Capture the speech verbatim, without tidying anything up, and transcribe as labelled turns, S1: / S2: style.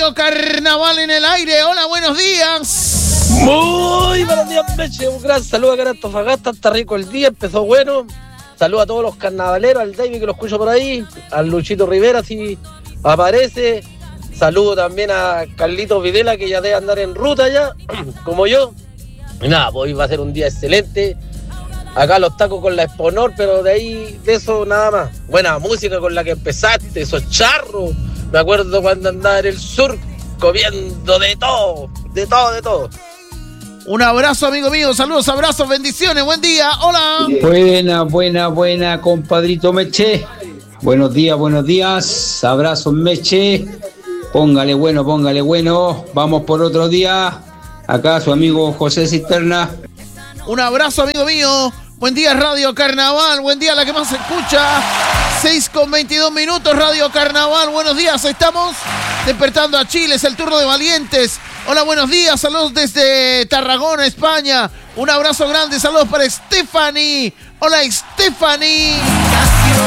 S1: Radio Carnaval en el aire. Hola, buenos días.
S2: Muy buenos días, Meche. Un gran saludo acá en Antofagasta. Está rico el día, empezó bueno. Saludo a todos los carnavaleros, al David que lo escucho por ahí, al Luchito Rivera si aparece. Saludo también a Carlitos Videla, que ya debe andar en ruta ya, como yo. Y nada, pues hoy va a ser un día excelente. Acá los tacos con la Exponor, pero de ahí, de eso nada más. Buena música con la que empezaste, esos charros. Me acuerdo cuando andaba en el sur comiendo de todo, de todo, de todo.
S1: Un abrazo, amigo mío. Saludos, abrazos, bendiciones. Buen día. Hola.
S3: Buena, buena, buena, compadrito Meche. Buenos días, buenos días. Abrazos, Meche. Póngale bueno, póngale bueno. Vamos por otro día. Acá su amigo José Cisterna.
S1: Un abrazo, amigo mío. Buen día, Radio Carnaval. Buen día, la que más se escucha. seis con veintidós minutos, Radio Carnaval. Buenos días, estamos despertando a Chile. Es el turno de Valientes. Hola, buenos días. Saludos desde Tarragona, España. Un abrazo grande. Saludos para Stephanie. Hola, Stephanie.